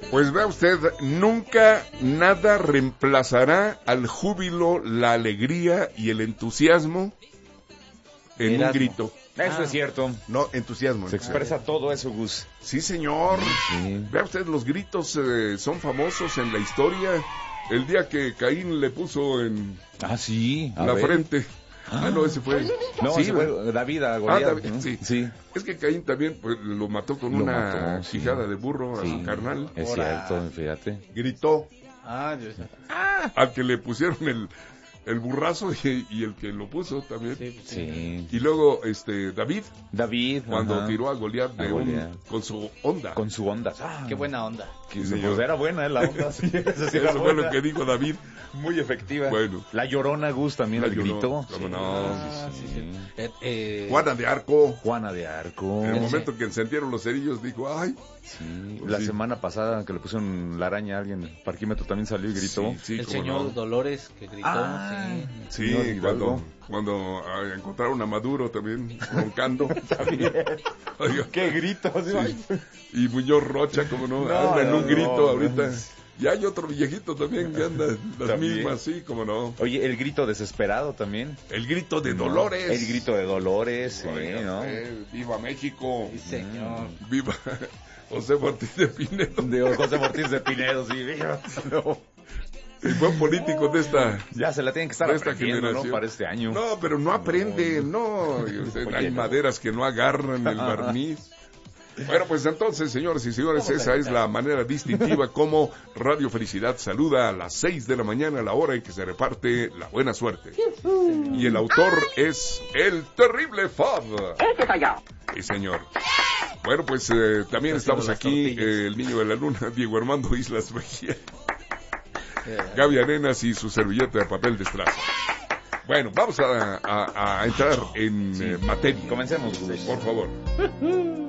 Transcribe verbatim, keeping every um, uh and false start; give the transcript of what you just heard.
Pues vea usted, nunca nada reemplazará al júbilo, la alegría y el entusiasmo en Erasmo. un grito. Eso Ah. es cierto. No, entusiasmo. Se expresa todo eso, Gus. Sí, señor. Sí. Vea usted, los gritos eh, son famosos en la historia. El día que Caín le puso en Ah, sí. A la ver. frente. Ah, no, ese fue. No, sí, ese fue David a Ah, Goliat, David, ¿no? sí. Sí. Es que Caín también pues, lo mató con Lo una mató, sí. quijada de burro a Sí. su carnal. Es Ahora. cierto, fíjate. Gritó Ah, Dios. al que le pusieron el, el burrazo y, y el que lo puso también. Sí, sí. Sí. Y luego este David, David. cuando ajá. tiró a Goliat de A un- Goliat. con su onda. Con su onda. Ah, Qué buena onda. que- Sí, pues señor. era buena, ¿eh? La onda. Sí, esa sí era Eso fue buena. lo que dijo David. Muy efectiva. Bueno. La Llorona, Gus, también La el Llorona, grito. cómo Sí, no. Ah, sí, sí, sí. sí. Eh, eh, Juana de Arco. Juana de Arco. En el Sí. momento que encendieron los cerillos dijo, ay. Sí. Pues La sí. semana pasada que le pusieron la araña a alguien, el parquímetro también salió y gritó. Sí, sí, el cómo señor no. Dolores que gritó. Ah. Sí. Sí, Señor Hidalgo. cuando, cuando ah, encontraron a Maduro también roncando. Oiga, ¡Qué gritos! sí. Y Muñoz Rocha, como no, No, anda en no, un grito no, ahorita. no. Y hay otro viejito también que anda las También. mismas, sí, como no. Oye, el grito desesperado también. El grito de ¿No? Dolores. El grito de Dolores, sí, Oiga, ¿no? eh, viva México. Sí, señor. Viva José Ortiz de Pinedo. De José Ortiz de Pinedo, sí. No. Y fue político de esta, Ya se la tienen que estar de esta aprendiendo, generación. ¿no? Para este año. No, pero no aprende, no. Y usted, Oye, hay no. maderas que no agarran el barniz. Bueno, pues entonces, señores y señores, Vamos a esa es evitar. la manera distintiva como Radio Felicidad saluda a las seis de la mañana, la hora en que se reparte la buena suerte. Y el autor es el terrible Fab. ¡Ese soy yo! Sí, señor. Bueno, pues eh, también Está haciendo estamos las aquí, tortillas. eh, el niño de la luna, Diego Armando Islas Mejía, Eh, Gaby Arenas y su servilleta de papel de estraza. Bueno, vamos a, a- a entrar en eh, materia. Comencemos, Gus. Por favor.